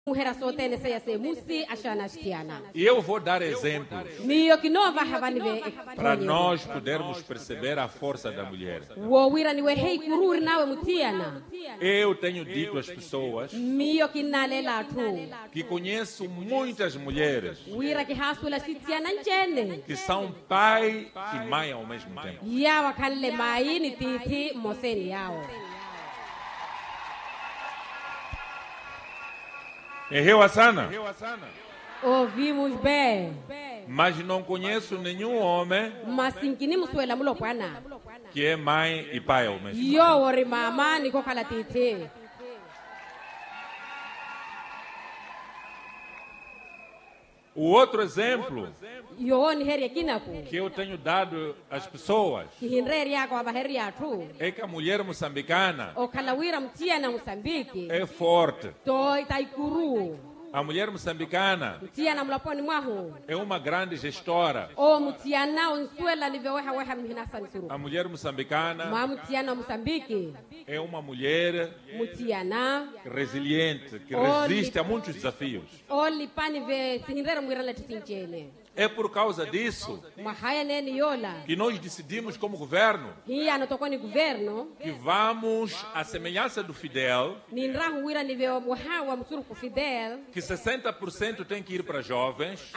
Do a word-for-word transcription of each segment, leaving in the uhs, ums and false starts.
E eu vou dar exemplos para nós podermos perceber a força da mulher. Eu tenho dito às pessoas que conheço muitas mulheres que são pai e mãe ao mesmo tempo. Erreu a sana? Ouvimos bem. Mas não conheço nenhum homem que é mãe e pai ao mesmo tempo. O outro exemplo que eu tenho dado às pessoas é que a mulher moçambicana é forte. A mulher moçambicana é uma grande gestora. A mulher moçambicana é uma mulher resiliente, que resiste a muitos desafios. É por causa disso que nós decidimos como governo que vamos, à semelhança do Fidel, que sessenta por cento tem que ir para jovens.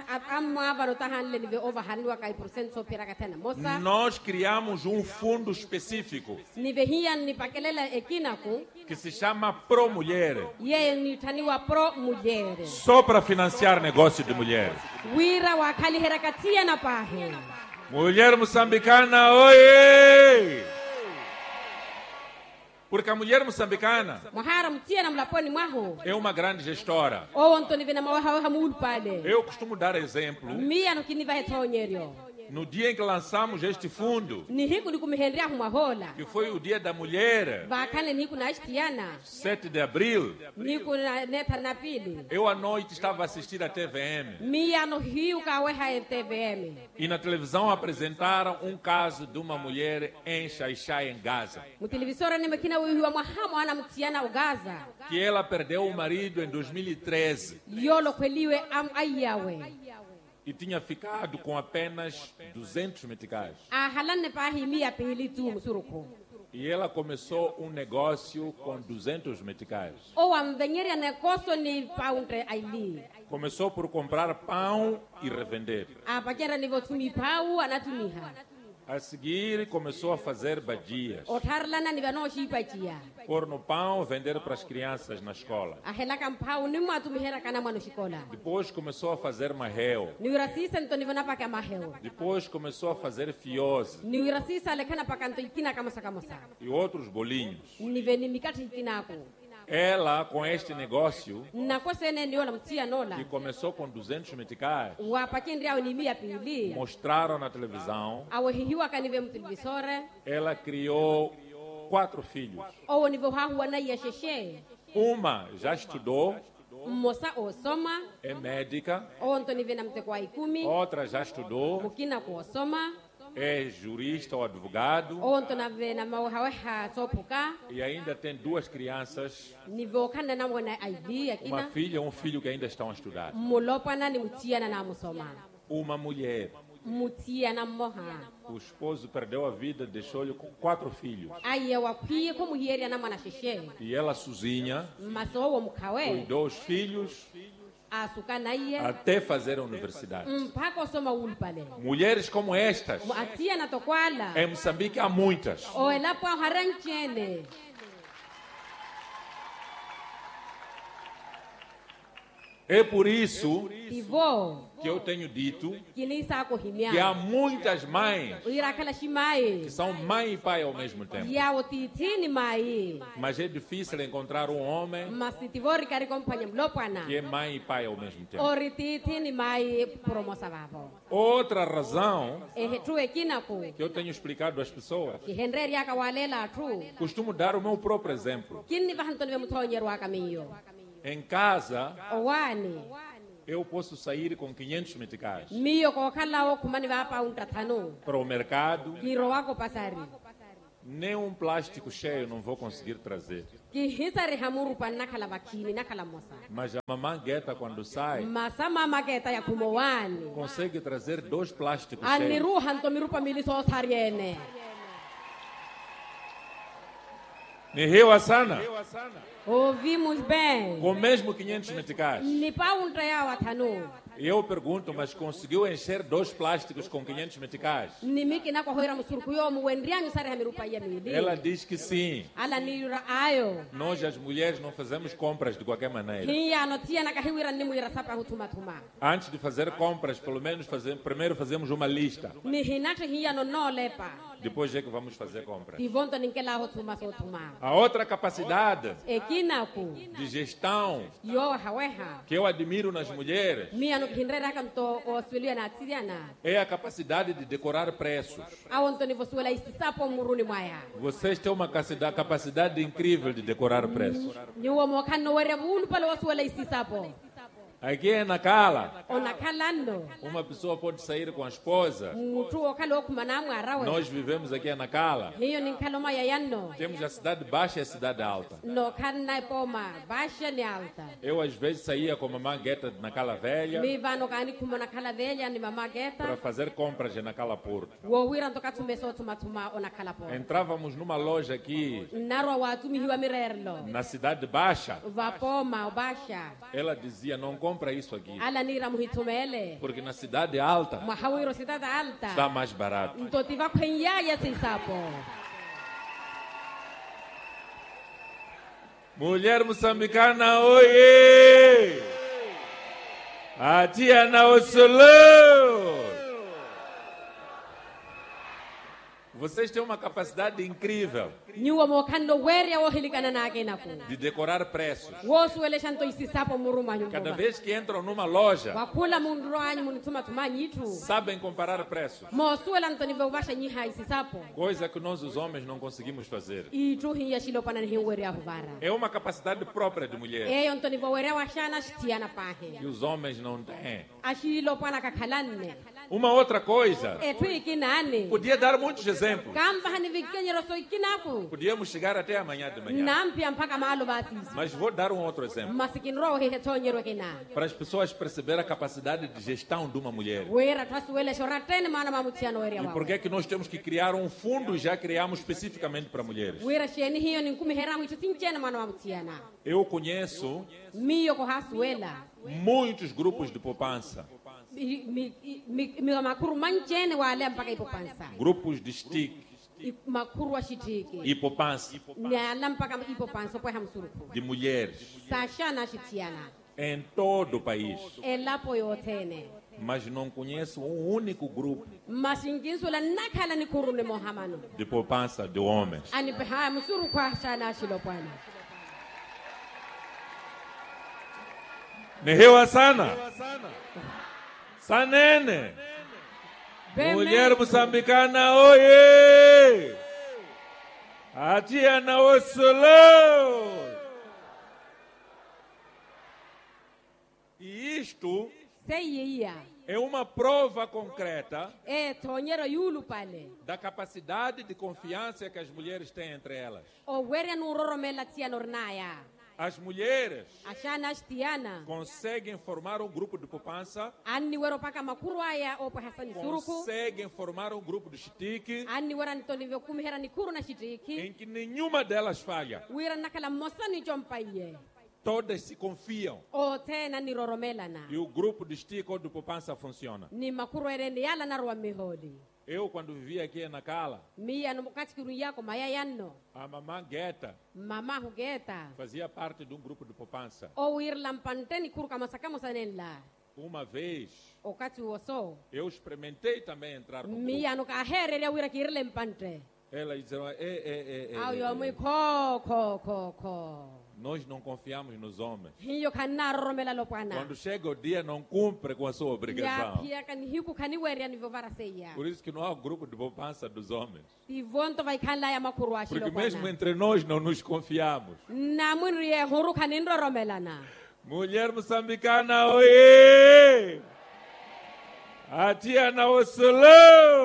Nós criamos um fundo específico que se chama Pro Mulher, só para financiar negócio de mulheres. Mulher moçambicana, oi! Porque a mulher moçambicana é uma grande gestora. Eu costumo dar exemplo. No dia em que lançamos este fundo, que foi o dia da mulher, sete de abril, eu à noite estava a assistir a T V M. E na televisão apresentaram um caso de uma mulher em Xai-Xai, em Gaza. Que ela perdeu o marido em dois mil e treze. E tinha ficado com apenas duzentos meticais. E ela começou um negócio com duzentos meticais. Começou por comprar pão e revender. A seguir, começou a fazer badias. Pôr no pão, vender para as crianças na escola. Depois começou a fazer marreu. Depois começou a fazer fiose. E outros bolinhos. Ela, com este negócio, que começou com duzentos meticais, mostraram na televisão, ela criou quatro filhos. Uma já estudou, é médica. Outra já estudou, é jurista ou advogado. E ainda tem duas crianças, uma filha e um filho que ainda estão a estudar. Uma mulher. O esposo perdeu a vida, deixou-lhe com quatro filhos. E ela sozinha cuidou os filhos até fazer a universidade. Mulheres como estas em Moçambique há muitas. É por isso que eu tenho dito que há muitas mães que são mãe e pai ao mesmo tempo. Mas é difícil encontrar um homem que é mãe e pai ao mesmo tempo. Outra razão que eu tenho explicado às pessoas, costumo dar o meu próprio exemplo. Em casa, eu posso sair com quinhentos meticais para o mercado. Nem um plástico cheio não vou conseguir trazer. Mas a mamãe Gueta, quando sai, Masa mama Gueta ya kumowani. consegue trazer dois plásticos Ani cheios. ruhan to mirupa miliso sariene. Ni hewa sana. Ouvimos bem. Com mesmo quinhentos meticais. Ni paunta ya watanu. E eu pergunto, mas conseguiu encher dois plásticos com quinhentos meticais? Ni miki na kwa hoira musurku yo muwendrianyu sare hamirupa ya mili. Ela diz que sim. Ala ni ayo. Nós, as mulheres, não fazemos compras de qualquer maneira. Hiya no tia na kahiwira ni muira sapa hutuma tuma. Antes de fazer compras, pelo menos fazer, primeiro fazemos uma lista. Ni hinakhe hiya no no lepa. Depois é que vamos fazer compras. Tivonto ninkela hutuma sotuma. A outra capacidade Ekinaku. de gestão Yo haweha. que eu admiro nas mulheres Mi anu kinrera kanto oswelia na tidiana. é a capacidade de decorar preços. Awonto ni vosuela isisapo muruni mwaya. Vocês têm uma capacidade, capacidade incrível de decorar preços. Niwo mokano were bulu palo vosuela isisapo. Aqui em Nacala, Onakalando. uma pessoa pode sair com a esposa. Mutu okalo kumanamu arawe. Nós vivemos aqui em Nacala. Hiyo ninkaloma yayanno. Temos a cidade baixa e a cidade alta. No kanna poma baixa ni alta. Eu às vezes saía com a mamãe Gueta de Nacala Velha Mi vano kani kumana kala velha ni mama Gueta. para fazer compras em Nacala Porto. Wo wira ntoka tumeso tumatuma onakala po. Entrávamos numa loja aqui Narwa watu mihiwa mirerlo. na cidade baixa. Vapoma baixa. Ela dizia, não compra isso aqui, Ala nira muhitumele. porque na cidade alta Mahawiro cidade alta. está mais barato. Ntotiva kwenya ya sisapo. Mulher moçambicana, oiê! A tia na Oslo! Vocês têm uma capacidade incrível Niwo mokando were wo hilikana na kenaku. de decorar preços. Wo suele shanto isisapo muruma nyumba. Cada vez que entram numa loja, Wakula mundro anyu munituma tuma nyitu. sabem comparar preços. Mo suele antoni vewasha nyiha isisapo. Coisa que nós, os homens, não conseguimos fazer. Itu hiya shilo pana ni were ahuvara. É uma capacidade própria de mulher. Eyo antoni vewere washana shtiana pahe. E os homens não têm. Ashilo pana kakhalanne. Uma outra coisa, Etu ikinane. podia dar muitos exemplos. Kamba hani vikenye roso ikinaku. Podíamos chegar até amanhã de manhã. Nampia mpaka malo batis. Mas vou dar um outro exemplo. Masikin ro he tonye kina. Para as pessoas perceberem a capacidade de gestão de uma mulher. Wera twasuele shoratene mana mamutiano weria E wa. por que é que nós temos que criar um fundo, já criamos especificamente para mulheres? Wera sheni hiyo ni nkumi heramu itu tinchena mana mamutiana. Eu conheço Miyo ko hasuela. muitos grupos de poupança, Mi mi mi mi makuru manchene wale mpaka ipopansa. grupos de stick I- Makuru wa shitiki. e poupança Ni ala mpaka ipopansa po hamsuruku. de mulheres Sashana shitiana. em todo o país. Elapo yotene. Mas não conheço um único grupo Mashinginso la nakala ni kuru ni mohamano. de poupança de homens. Ani ha msuru kwa shana shilopana. Nehewa sana. Sanene. Mulher moçambicana, oiê! A tia na Oslo! E isto Seiya. é uma prova concreta E tonyero yulu pale. da capacidade de confiança que as mulheres têm entre elas. O were no roromela tia nornaya. As mulheres Ashana shtiana. conseguem formar um grupo de poupança, Anni wero paka makuru aya o pa hasani suruku. conseguem formar um grupo de stick Anni wera ntoni ve kumihera ni kuru na shitiki. em que nenhuma delas falha. Wira nakala mosani jompaiye. Todas se confiam O tena ni roromela na. e o grupo de stick ou de poupança funciona. Ni makuru erende yala na ruwa mihodi. Eu, quando vivia aqui em Nacala, Miya no mukati kiru yako maya yanno. a mamãe Gueta Mama hugeta. fazia parte de um grupo de poupança. O wir lampanteni kuru kama sakamo sanella. Uma vez, O kati woso. eu experimentei também entrar com o grupo. Miya no kahere ya wira kirle mpante. Ela dizia, é, é, é, Au é, yo muy é, ko ko ko ko. nós não confiamos nos homens. Hiyo kana roromela lopana. Quando chega o dia, não cumpre com a sua Ya obrigação. pia kan hiku kani weria ni vovara seia. Por isso que não há um grupo de poupança dos homens. Tivonto vai kanla ya makuru ashi Porque mesmo lopana. entre nós não nos confiamos. Na munri ye horu kanin roromela na. Mulher moçambicana, oiê! A tia na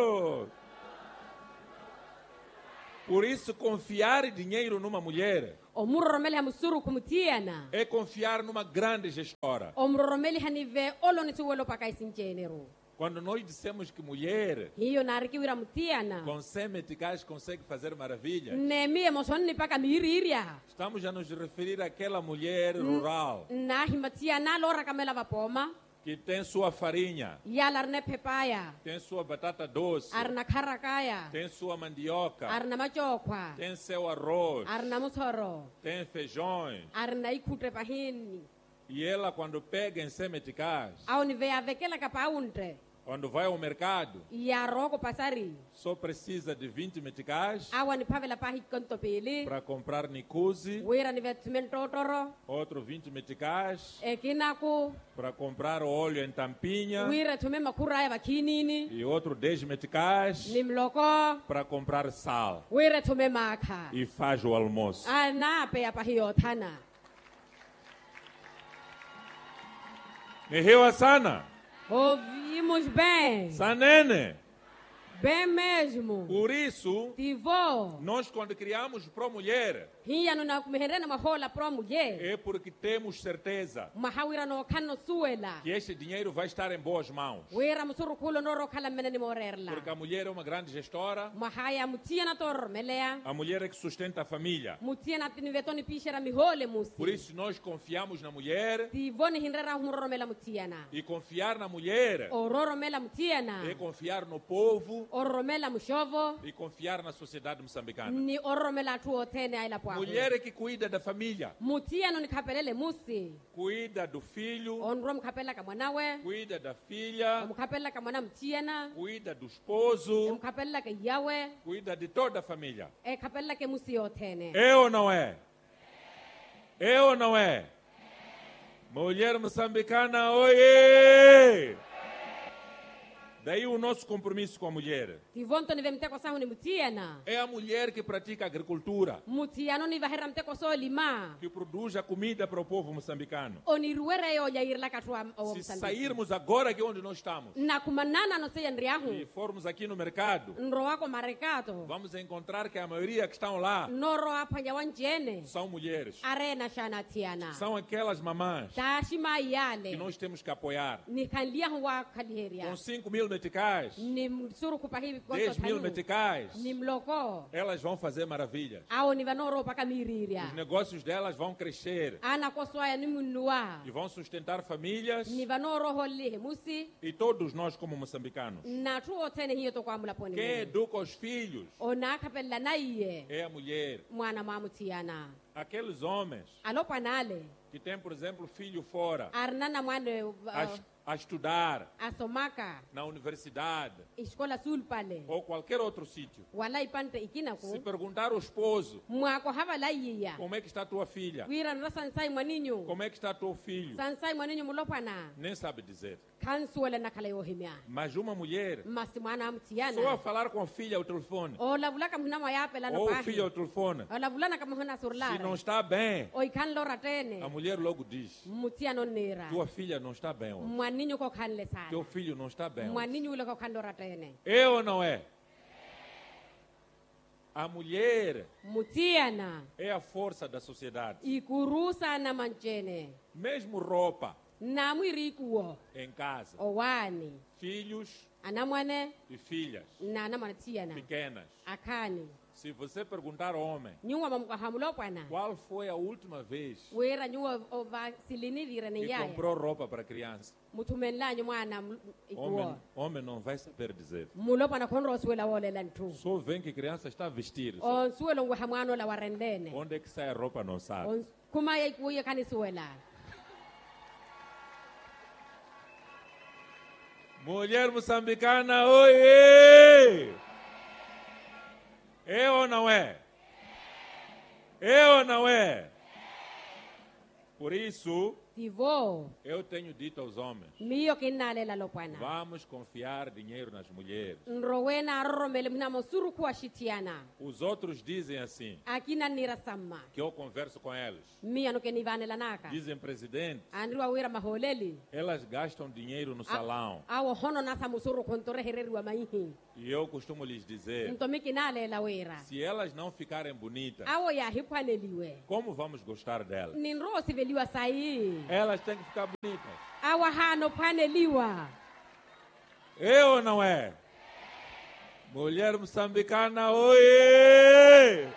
Oslo! Por isso, confiar dinheiro numa mulher é confiar numa grande gestora. Quando nós dissemos que mulher com cem meticais consegue fazer maravilhas, estamos a nos referir àquela mulher rural que tem sua farinha, tem sua batata doce, tem sua mandioca, tem seu arroz, tem feijões. E ela, quando pega em cem meticais, quando vai ao mercado, só precisa de vinte meticais para comprar nicuzi, outro vinte meticais para comprar óleo em tampinha, e outro dez meticais para comprar sal. E faz o almoço. Me riu a sana. Ouvimos bem. Sanene. Bem mesmo. Por isso, Tivô. nós quando criamos Pro Mulher, é porque temos certeza que este dinheiro vai estar em boas mãos. Porque a mulher é uma grande gestora, a mulher é que sustenta a família. Por isso nós confiamos na mulher, e confiar na mulher é confiar no povo e confiar na sociedade moçambicana. Mulher é que cuida da família, cuida do filho, cuida da filha, cuida do esposo, cuida de toda a família. É ou não é? É ou não é? Mulher moçambicana, oiê! Daí o nosso compromisso com a mulher. É a mulher que pratica agricultura, que produz a comida para o povo moçambicano. Se sairmos agora aqui onde nós estamos e formos aqui no mercado, vamos encontrar que a maioria que estão lá são mulheres. São aquelas mamãs que nós temos que apoiar. Com cinco mil meticais, dez mil meticais, elas vão fazer maravilhas. Os negócios delas vão crescer e vão sustentar famílias, e todos nós como moçambicanos. Quem educa os filhos é a mulher. Aqueles homens que têm, por exemplo, filho fora a, a estudar na universidade ou qualquer outro sítio, se perguntar ao esposo como é que está a tua filha, como é que está teu filho, nem sabe dizer. Mas uma mulher, só a falar com a filha ao telefone ou o filho ao telefone, se não está bem, a mulher logo diz: tua filha não está bem hoje, teu filho não está bem hoje. É ou não é? A mulher é a força da sociedade. Mesmo roupa em casa, filhos e filhas pequenas. Se você perguntar ao homem qual foi a última vez que comprou roupa para criança, homem, homem não vai saber dizer. Só vem que criança está a vestir. Onde é que sai a roupa não sabe. Mulher moçambicana, oiê! É ou não é? É ou não é? Por isso, Tivô. Eu tenho dito aos homens, Mio kinalela lopwana. vamos confiar dinheiro nas mulheres. Nrowena roromele mna mosuru kwa shitiana. Os outros dizem assim, Akina nira samma. que eu converso com eles. Mia no kenivane lanaka. Dizem, presidente, Andriwa wira maholeli. elas gastam dinheiro no salão. Awo hono nasa musuru kontore hereri wa maihi. E eu costumo lhes dizer, Ntomi kinalela wira. se elas não ficarem bonitas, Awo ya hipwaneliwe. como vamos gostar delas? Ninro siveliwa sai. Elas têm que ficar bonitas. Awo hano paneliwa. É ou não é? Mulher moçambicana, oiê!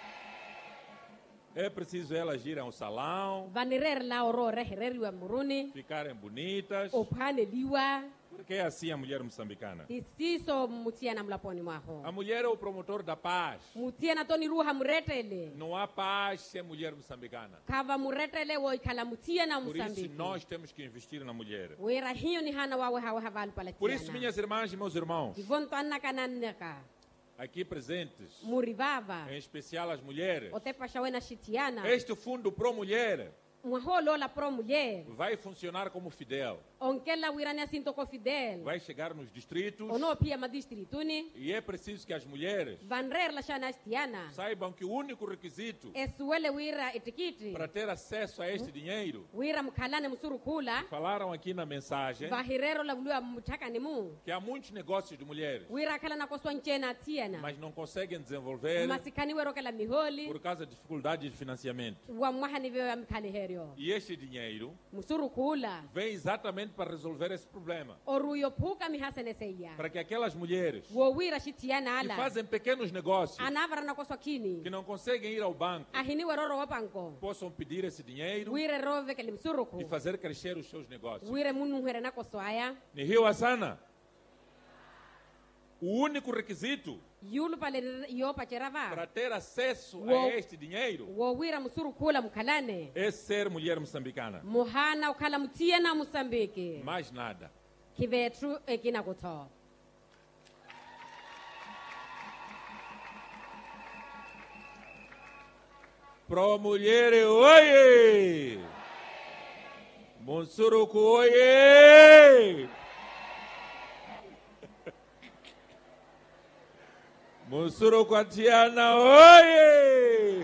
É preciso elas irem ao salão, Vanirer la orore hereri wa muruni. ficarem bonitas, Opaneliwa. porque é assim a mulher moçambicana. Tisiso mutiana mlaponi mwaho. A mulher é o promotor da paz. Mutiana toni ruha muretele. Não há paz sem mulher moçambicana. Kava muretele wo ikala mutiana Por isso Moçambique. nós temos que investir na mulher. Wera hiyo ni hana wawe hawa havalu palatiana. Por isso, minhas irmãs e meus irmãos, Ivonto anna kananneka. aqui presentes, Murivava. em especial as mulheres, Otepa shawena shitiana. este fundo Pro Mulher Mwaholo la pro mulher. vai funcionar como Fidel. Onkela wirania sinto ko fidel. Vai chegar nos distritos Ono pia madistrituni. e é preciso que as mulheres Vanrer la shana shtiana. saibam que o único requisito Esuele wira etikiti. para ter acesso a este dinheiro, Wira mkalane musuru kula. falaram aqui na mensagem Vahirero la ulua mutaka ni mu. que há muitos negócios de mulheres, Wira kala na koswa nchena tiana. mas não conseguem desenvolver Masikani wero kala miholi. por causa de dificuldades de financiamento. Wa mwahani vewa mkali herio. E este dinheiro Musuru kula. vem exatamente para resolver esse problema. Oruyo puka mihasene seya. Para que aquelas mulheres Wo wira shitiana que ala. fazem pequenos negócios, Anavara na koswa kini. que não conseguem ir ao banco, Ahini weroro wapanko. possam pedir esse dinheiro Wire rove kele e msuruku. fazer crescer os seus negócios. Wire munu here na koswaya. Ni Rio Asana, o único requisito Yulu pale yo pacherava. para ter acesso Wo- a este dinheiro Wo wira musuru kula mkalane. é ser mulher moçambicana. Muhana ukala mutiana Moçambique. Mais nada. Kivetru ekina kuto. Pro Mulher, oiê! Monsuruku, oiê! Monsuruku Atiana, oiê!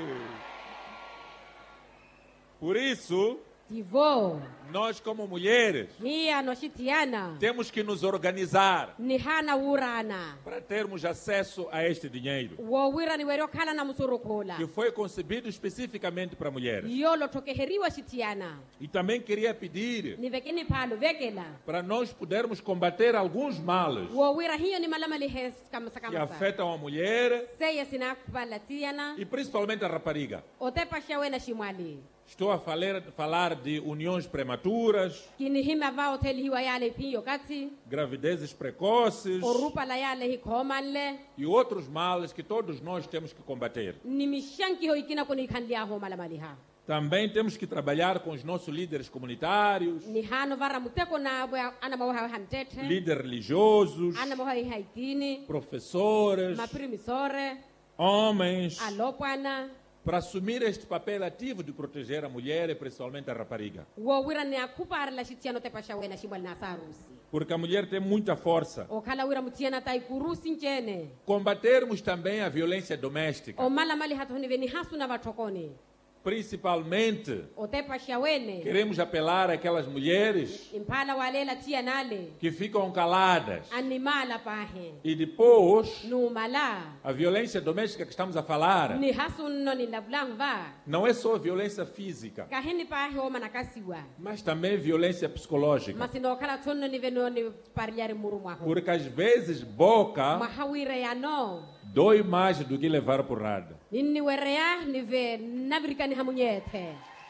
Por isso, Tivo. nós como mulheres Hia no shitiana. temos que nos organizar Ni hana urana. para termos acesso a este dinheiro, Wo wira ni wero kala na musuru kula. que foi concebido especificamente para mulheres. Yolo tokeheriwa shitiana. E também queria pedir Ni vekini palo vekela. para nós podermos combater alguns males Wo wira hiyo ni malama lihes kamasa que kamasa. afetam a mulher Seya sina kupalatiana. e principalmente a rapariga. Otepa shawena shimwali. Estou a falar, falar de uniões prematuras, Kini hima va hotel hiwa yale piyo kati. gravidezes precoces Orupa la yale hikomanle. e outros males que todos nós temos que combater. Ni mishanki ho ikina kuni kandia ho malama liha. Também temos que trabalhar com os nossos líderes comunitários, Ni hano vara muteko na bwa ana mawa hamtete. líderes religiosos, Ana mawa haitini. professores, Maprimisore. homens, Alopwana. para assumir este papel ativo de proteger a mulher e principalmente a rapariga. Wo wira ni akupara la shitiano tepa shawena shimwali na sarusi. Porque a mulher tem muita força. O kala wira mutiana tai kurusi nchene. Combatermos também a violência doméstica, O mala mali hatu ni veni hasu na vatokoni. principalmente O tepa shawene. queremos apelar àquelas mulheres Impala walela tia nale. que ficam caladas Animala pahe. e depois No mala. a violência doméstica que estamos a falar Ni hasu no ni lablang va. não é só violência física, Kaheni pahe o manakasiwa. mas também violência psicológica, Masino kala tono ni veno ni pariare muru mwaho. porque às vezes boca Mahawire ya no. dói mais do que levar porrada. Nini werea ni ve navrika ni hamunyete.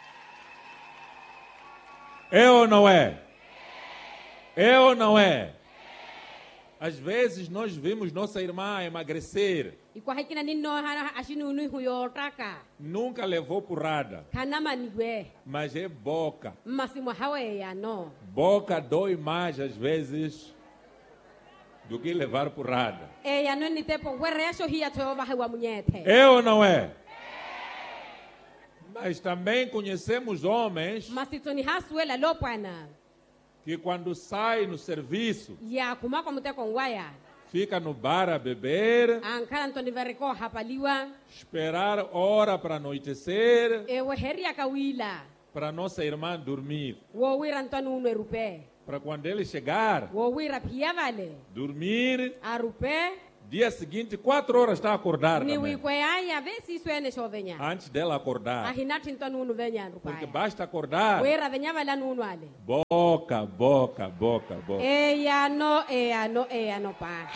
É ou não é? É ou não é? Às vezes nós vemos nossa irmã emagrecer, Ikwa hikina nino hana ashinu unu huyo taka. nunca levou porrada, Kanama nigwe. mas é boca. Masimo hawe ya no. Boca dói mais às vezes do que levar porrada. E ya no ni tepo werea sho hiya toba hawa munyete. É ou não é? Mas também conhecemos homens masitoni hasuela lopwana que quando sai no serviço ya kumako muteko ngwaya fica no bar a beber, ankala ntoni veriko hapaliwa esperar hora para anoitecer, ewe heria kawila para nossa irmã dormir. wo wira ntoni uno erupe Para quando ele chegar, wo wira pia vale dormir, arupe dia seguinte, quatro horas está a acordar ni também. wikwaya vesi swene shovenya Antes dela acordar. ahinati ntoni uno venya rupaya Porque basta acordar. wira venya vale nuno ale Boca, boca, boca, boca. eya no eya no eya no pa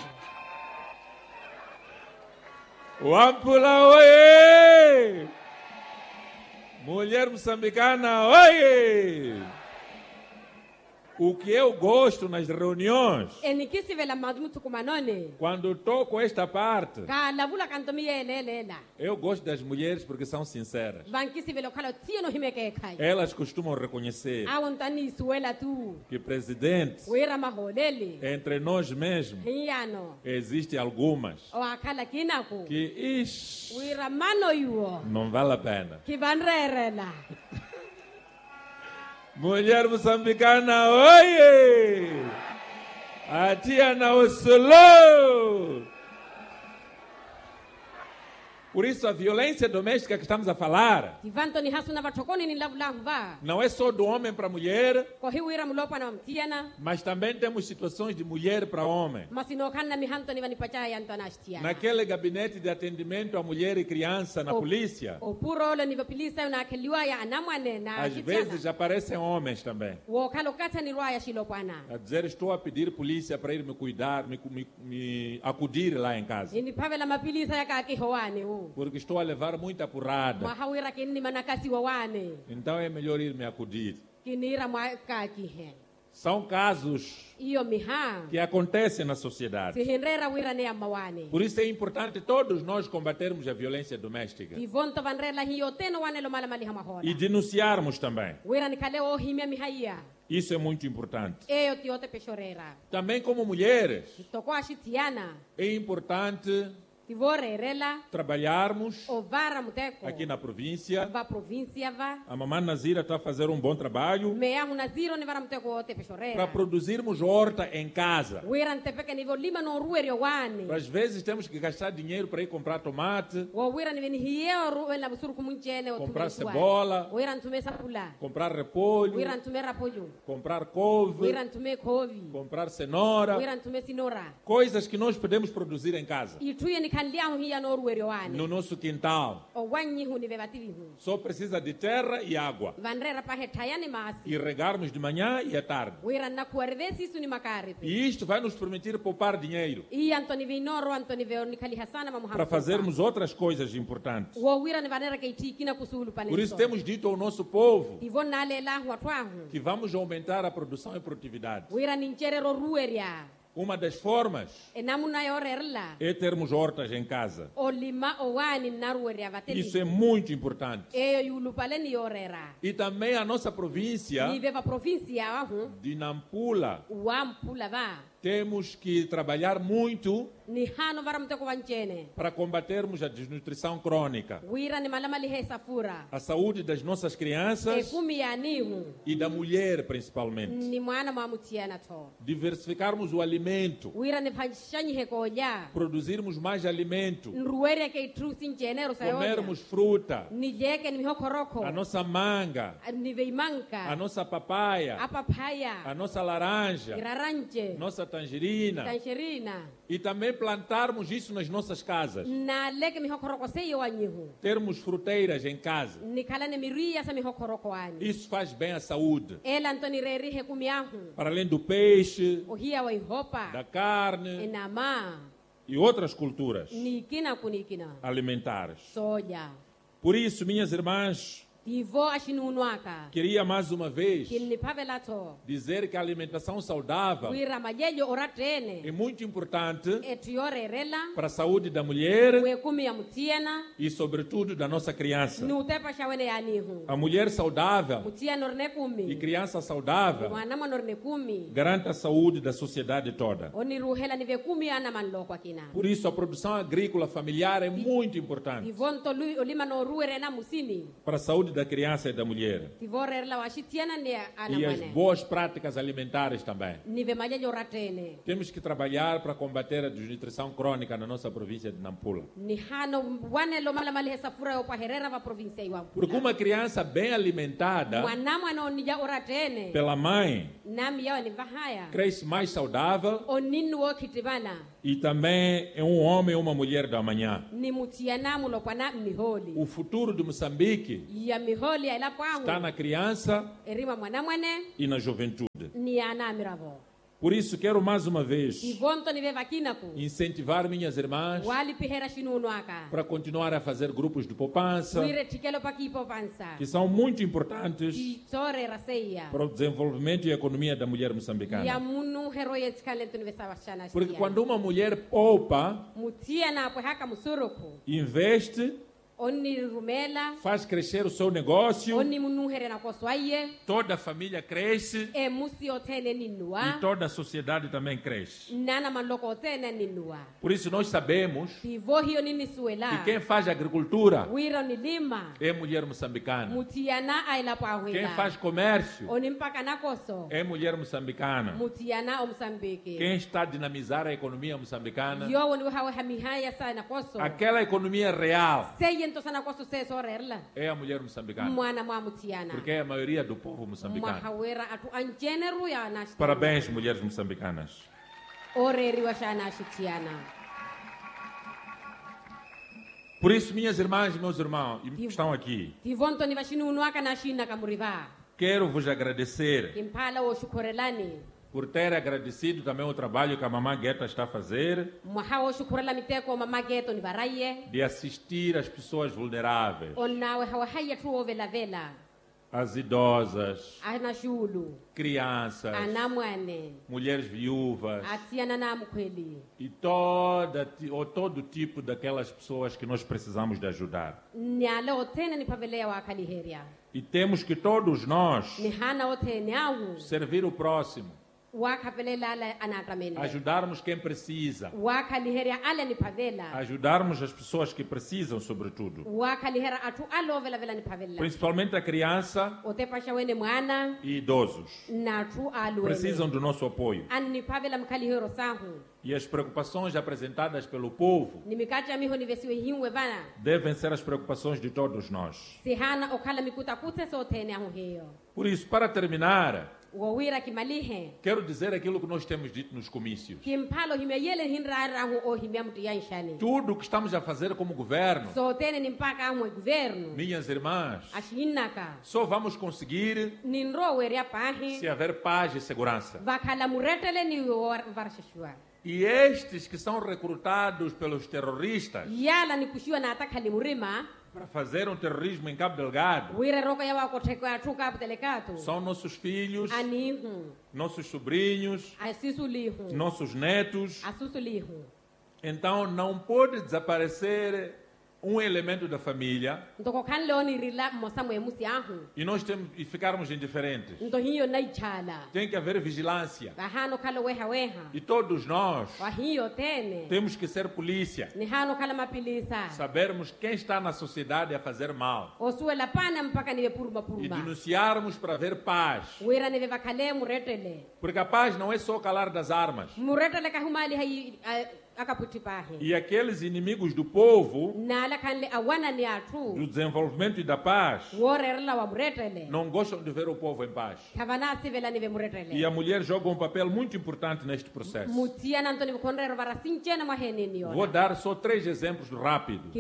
Wampula, oie! Mulher moçambicana, oie! O que eu gosto nas reuniões, enikisivela madumutu kumanone quando toco esta parte, ka lavula kantomi yelelela eu gosto das mulheres porque são sinceras. vankisivela khala tieno himeke khai Elas costumam reconhecer awon tani suela tu que presidente, wira maholele entre nós mesmos, hiyano existem algumas o akhala kinako que, ixi, wira mano yuo não vale a pena. kivanrerela Mulher moçambicana, oie! A tia não solou! Por isso, a violência doméstica que estamos a falar tivantoni hasuna vatokoni ni lavlahu va não é só do homem para a mulher, ko hiwira mulopa na mtiana mas também temos situações de mulher para homem. masino kanna mihantoni vanipacha yantona ashtia Naquele gabinete de atendimento à mulher e criança na O- polícia, o puro lo nivopilisa na keliwa ya anamwane na às vezes aparecem homens também. wo kalo kata ni rwaya shilopwana A dizer, estou a pedir polícia para ir me cuidar, me, me, me acudir lá em casa. ini pavela mapilisa yakakihowane u Porque estou a levar muita porrada. mahawira kinni manakasi wawane Então é melhor ir me acudir. kinira mwakakihe São casos iyo miha que acontecem na sociedade. sihinrera wira ne amawane Por isso é importante todos nós combatermos a violência doméstica ivonto vanrela hiyo teno wane lo malamali hamahora e denunciarmos também. wira nikale o himya mihaya Isso é muito importante. eyo tiote peshorera Também como mulheres, toko ashitiana é importante tivorerela trabalharmos o vara muteko aqui na província. va província va A mamãe Nazira está a fazer um bom trabalho meya huna ziro ne vara muteko ote peshorera para produzirmos horta em casa. wira ntepeke nivo lima no ruerio wane Às vezes temos que gastar dinheiro para ir comprar tomate, wo wira ni veni hiyo ruela busuru kumunchene o comprar tumesua. cebola, wira ntume sapula comprar repolho, wira ntume rapoju comprar couve, wira ntume kovi comprar cenoura, wira ntume sinora coisas que nós podemos produzir em casa, ituye ni kanliahu hiya no ruerio wane no nosso quintal. o wanyi hu ni vevatili hu Só precisa de terra e água. vanrera pahe tayani masi E regarmos de manhã e à tarde. wira na kuarvesi suni makaripe E isto vai nos permitir poupar dinheiro e antoni vinoro antoni veo ni kali hasana mamu para fazermos outras coisas importantes. wo wira ni vanera ke tikina kusulu pane Por isso temos dito ao nosso povo ivon nale la hu atwahu que vamos aumentar a produção e produtividade. wira ni ncherero rueria Uma das formas enamuna yorerla é termos hortas em casa. o lima o wani na rueria vateli Isso é muito importante. eyo yulu pale ni yorera E também a nossa província ni veva província ahu de Nampula, wampula va temos que trabalhar muito ni hano vara mteko wanchene para combatermos a desnutrição crônica, wira ni malama lihe safura a saúde das nossas e crianças kumi ya nihu e da mulher principalmente. ni mwana mamutiana to Diversificarmos o alimento, wira ni phanshanyi he koja produzirmos mais alimento, nruweria ke trusi njenero sayoja comermos fruta, ni jeke ni mihokoroko a nossa manga, ni veimanka a nossa papaya, apapaya a nossa laranja, iraranche nossa tangerina, tangerina e também plantarmos isso nas nossas casas. na leke mihokoroko seyo wanyihu Termos fruteiras em casa. ni kala ni miria sa mihokoroko wani Isso faz bem à saúde. ela antoni reri he kumiahu Para além do peixe, o hia wa ihopa da carne enama e outras culturas ni kina kunikina alimentares. soja Por isso, minhas irmãs, Queria mais uma vez dizer que a alimentação saudável é muito importante para a saúde da mulher e, sobretudo, da nossa criança. A mulher saudável e criança saudável garante a saúde da sociedade toda. Por isso, a produção agrícola familiar é muito importante para a saúde da criança e da mulher. E as boas práticas alimentares também. Temos que trabalhar para combater a desnutrição crônica na nossa província de Nampula. Porque uma criança bem alimentada pela mãe cresce mais saudável e também é um homem ou uma mulher da manhã. O futuro de Moçambique está na criança e na juventude. Por isso, quero mais uma vez incentivar minhas irmãs para continuar a fazer grupos de poupança, que são muito importantes para o desenvolvimento e a economia da mulher moçambicana. Porque quando uma mulher poupa, investe, faz crescer o seu negócio, toda a família cresce e toda a sociedade também cresce. Por isso nós sabemos que quem faz agricultura é mulher moçambicana. Quem faz comércio é mulher moçambicana. Quem está a dinamizar a economia moçambicana, aquela economia real, é a mulher moçambicana. Porque é a maioria do povo moçambicano. Parabéns, mulheres moçambicanas. Por isso, minhas irmãs e meus irmãos que estão aqui, quero vos agradecer por ter agradecido também o trabalho que a Mamã Guetta está a fazer de assistir as pessoas vulneráveis, as idosas, crianças, mulheres viúvas e toda, ou todo tipo daquelas pessoas que nós precisamos de ajudar. E temos que todos nós servir o próximo, ajudarmos quem precisa, ajudarmos as pessoas que precisam, sobretudo, principalmente a criança e idosos, precisam do nosso apoio. E as preocupações apresentadas pelo povo devem ser as preocupações de todos nós. Por isso, para terminar, quero dizer aquilo que nós temos dito nos comícios. Tudo o que estamos a fazer como governo, minhas irmãs, só vamos conseguir se haver paz e segurança. E estes que são recrutados pelos terroristas para fazer um terrorismo em Cabo Delgado são nossos filhos, nossos sobrinhos, nossos netos. Então não pode desaparecer um elemento da família e nós temos e ficarmos indiferentes. Tem que haver vigilância. E todos nós temos que ser polícia, sabermos quem está na sociedade a fazer mal e denunciarmos para haver paz. Porque a paz não é só calar das armas. E aqueles inimigos do povo, do desenvolvimento e da paz, não gostam de ver o povo em paz. E a mulher joga um papel muito importante neste processo. Vou dar só três exemplos rápidos.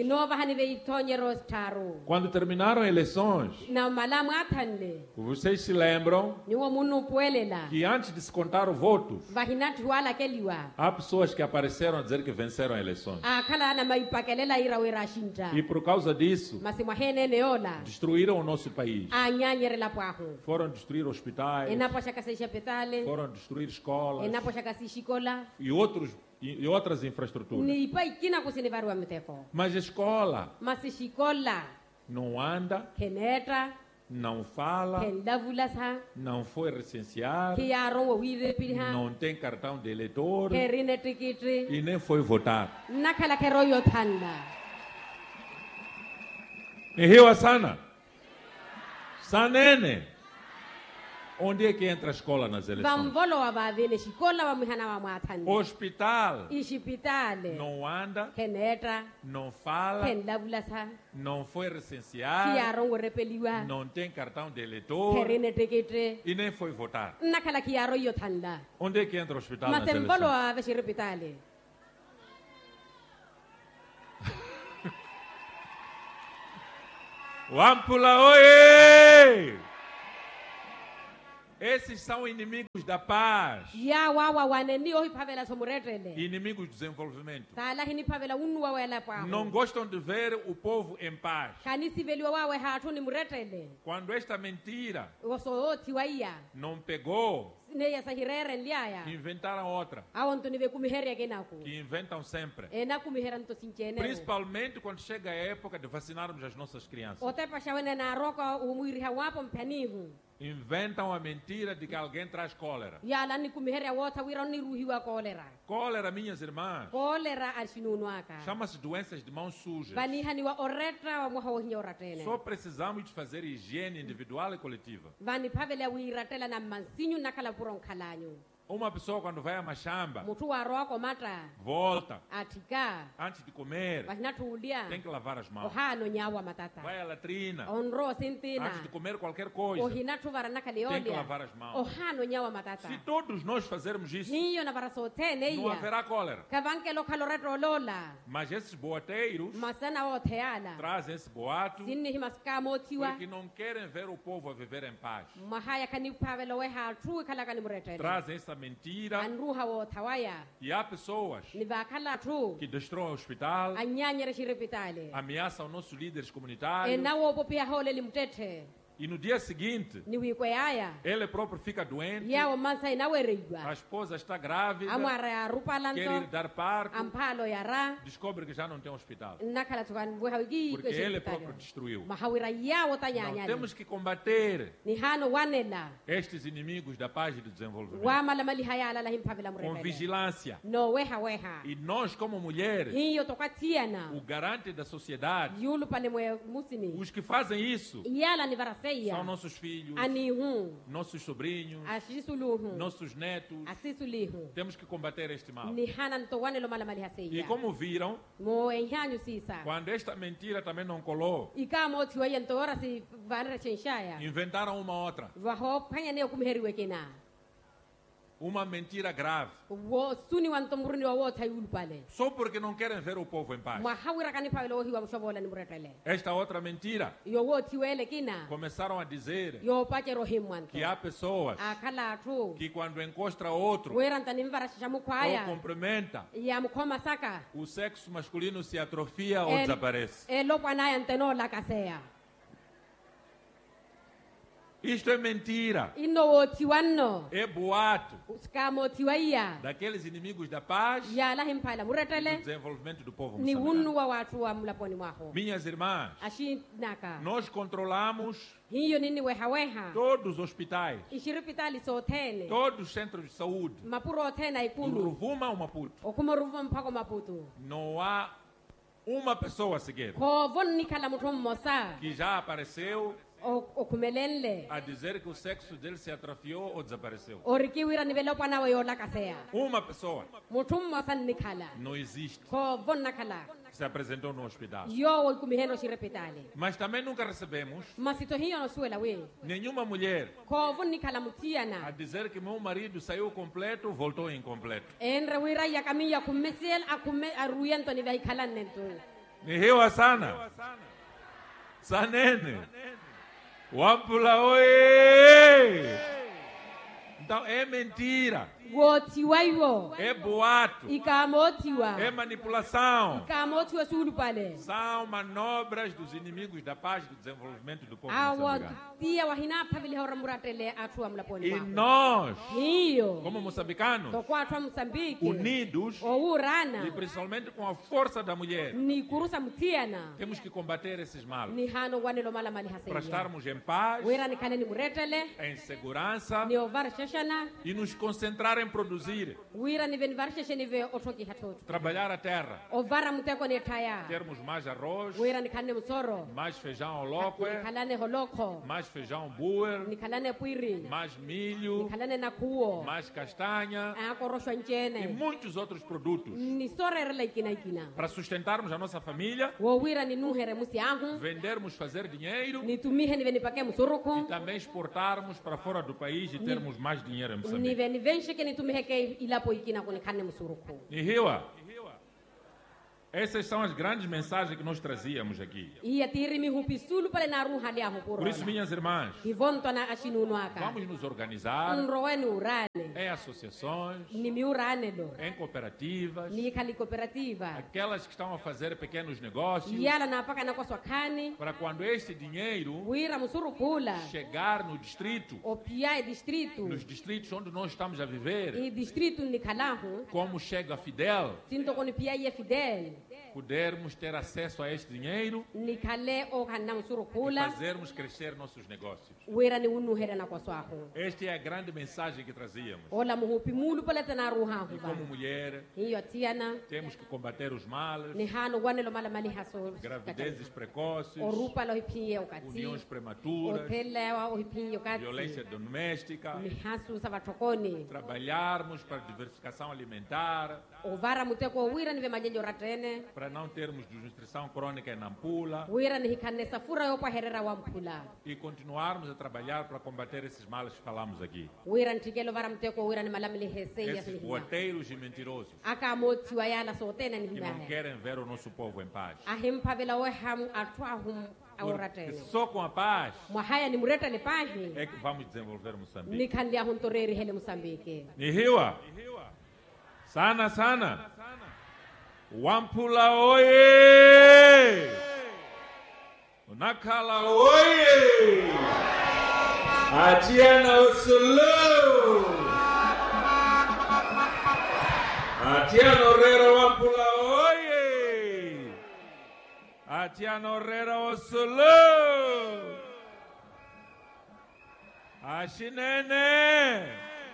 Quando terminaram as eleições, vocês se lembram que antes de se contar os votos, há pessoas que apareceram a dizer que venceram a eleições. akhala na maipakelela ira wera shinja E por causa disso, masimwahene neola destruíram o nosso país. anyanyere lapwaho Foram destruir hospitais, enapo shakasisha petale foram destruir escolas enapo shakasishikola e, outros, e, e outras infraestruturas. ni paikina kusini barua mteko Mas a escola masishikola não anda, keneta não fala, kendavulasa não foi recenseada, kiaro wire pilha não tem cartão de eleitor kerine tikiti e nem foi votar. nakhala keroyo thanda Em Rio Assana, Sanene, onde é que entra a escola nas eleições? vamvolo wa vavene shikola wa mihana wa mwathanda Hospital ishipitale não anda, keneta não fala, kendavulasa não foi recenseado, kiaro repeliwa não tem cartão de eleitor kerine tikiti e nem foi votar. nakhala kiaro yo thanda Onde é que entra o hospital nas masembolo eleições? wa veshiripitale Wampula, oie! Esses são inimigos da paz, ya wawa waneni ohi phavela somuretele inimigos do desenvolvimento. tala hini phavela unnu wa wela pa Não gostam de ver o povo em paz. kanisi veliwa wawe hathu ni muretele Quando esta mentira oso othi waiya não pegou, ne ya sahirere ndiaya inventaram outra, awonto ni bekumiheria kenaku que inventam sempre. ena kumihera nto sinchene Principalmente quando chega a época de vacinarmos as nossas crianças. ote pashawene na roka umuiriha wapo mpanihu Inventam a mentira de que alguém traz cólera. ya la ni kumiheria wota wira ni ruhiwa kolera Cólera, minhas irmãs, kolera ashinunu aka chama-se doenças de mãos sujas. vanihani wa oreta wa mwaha wahinya oratene Só precisamos de fazer higiene individual e coletiva. vani phavela wiratela na mansinyu nakhala puron khalanyu Uma pessoa quando vai a machamba, mutu wa roko mata volta, atika antes de comer, vahinathulia tem que lavar as mãos. ohano nyawa matata Vai à latrina, onro sintina antes de comer qualquer coisa, ohinathu vara tem que nakaleolia lavar as mãos. ohano nyawa matata Se todos nós fazermos isso, hiyo na vara sotene não iya haverá cólera. kavankelo khaloreto lola Mas esses boateiros masana otheala trazem esse boato sinni himaskamotiwa porque não querem ver o povo a viver em paz. mahaya kani phavela we hathu khala kani muretele Trazem essa mentira anruha wo thawaya e há pessoas ni vakhala thu que destroem o hospital, anyanyere shiripitale ameaçam nossos líderes comunitários enawo popia holeli mtethe e no dia seguinte ni wikwe aya ele próprio fica doente, yawo mansa a inawereigwa esposa está grávida, amwara quer ir arupalanto dar parto, amphalo yara descobre que já não tem hospital. nakhala tukan buhawigi Porque ele próprio destruiu. mahawira yawo Nós tanyanya temos que combater ni hano wanela estes inimigos da paz e do desenvolvimento wamala mali hayala la himphavela com murepele vigilância. no weha weha E nós, como mulheres, hiyo tokwatiana o garante da sociedade, yulu pale mwe musini os que fazem isso yala ni varaseya são nossos filhos, anihu nossos sobrinhos, ashisuluhu nossos netos. asisulihu Temos que combater este mal. ni hana ntowanelo mala mali E haseya como viram, mo enhanyu sisa quando esta mentira também não colou, ikamo tiwa yentora si vanra chenshaya inventaram uma outra. vaho phanya ne kumheriwe kena Uma mentira grave. wo suni wan tomurni wa wo tayul pale Só porque não querem ver o povo em paz. ma hawira kani pawelo wo hiwa mshobola ni muretele Esta outra mentira, yo wo tiwele kina começaram a dizer yo pache rohimwanto que há pessoas akhala thu que quando encosta outro weranta ni mvara ou shamukwaya cumprimenta, ya mkhoma saka o sexo masculino se atrofia ou El- desaparece. elopwana yanteno la kaseya Isto é mentira. ino wo tiwanno É boato skamo tiwaya daqueles inimigos da paz e ya la himpala do muretele desenvolvimento do povo ni moçambicano. wunnu wa watu wa mlaponi mwaho Minhas irmãs, ashi naka nós controlamos hiyo nini weha weha todos os hospitais, ishiripitali sothene todos os centros de saúde, mapuro thena do ikulu Rovuma ao Maputo. okumoruva mpako maputu Não há uma pessoa sequer khovon nikhala muthu mmosa que já apareceu okhumelenle a dizer que o sexo dele se atrofiou ou desapareceu. orikiwira nivelopwana we yo la kaseya Uma pessoa muthu mmosa nikhala não existe khovon nakhala que se apresentou no hospital. yo wo kumiheno shiripitali Mas também nunca recebemos masito hiyo no suela we nenhuma mulher khovon nikhala a mutiana dizer que meu marido saiu completo, voltou incompleto. enre wira yakamiya kumesel akume aruyento ni vaikhalan nento Ni Rio Assana, Sanene, Wampula oye! Então é mentira. Wotiwa iwo. É boato. Ikamotiwa. É manipulação. Ikamotiwa sulu pale. São manobras dos inimigos da paz e do desenvolvimento do povo moçambicano. Tia wahina pavili horamuratele atu amlaponi. E nós, Iyo. como moçambicanos, Moçambique, unidos, Ourana, e principalmente com a força da mulher, ni kurusa mutiana, temos que combater esses males. Ni hano wanelo mala mali hasengia. Para estarmos em paz, Wera ni kane ni muretele, em segurança, ni ovar shashana, e nos concentrar em produzir. Wira ni ven var shashani ve otoki hatoto. Trabalhar a terra. Ovara muteko ni taya. Termos mais arroz, Wira ni kane musoro, mais feijão ao locue, kalane holoko, mais feijão buer, ni kalane puiri, mais milho, ni kalane nakuo, mais castanha e e muitos outros produtos. Para sustentarmos a nossa família, vendermos, fazer dinheiro e também exportarmos para fora do país e termos mais dinheiro em Moçambique. E Riwa, essas são as grandes mensagens que nós trazíamos aqui. Por isso, minhas irmãs, vamos nos organizar em associações, em cooperativas, aquelas que estão a fazer pequenos negócios, para quando este dinheiro chegar no distrito, nos distritos onde nós estamos a viver, como chega a Fidel, pudermos ter acesso a este dinheiro e fazermos crescer nossos negócios. Esta é a grande mensagem que trazíamos. E como mulher, temos que combater os males, gravidezes precoces, uniões prematuras, violência doméstica, trabalharmos para a diversificação alimentar, para não termos desnutrição crônica em Nampula, e continuarmos a trabalhar para combater esses males que falamos aqui. Esses boateiros e mentirosos que não querem ver o nosso povo em paz. Porque só com a paz é que vamos desenvolver Moçambique. Nihiwa, sana sana, Wampula oye! Nakala oye! Atiana Usulu! Atiana Herrera Wampula oye! Atiana Herrera Usulu! Ashinene!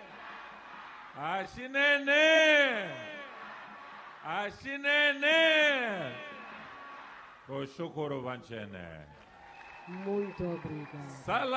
Ashinene! Ashinene! Oshokoro Vanchene. Muito obrigado.